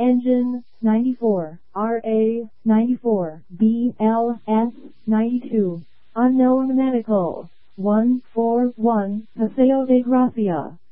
Engine 94, RA 94, BLS 92. Unknown Medical 141, Paseo de Gracia.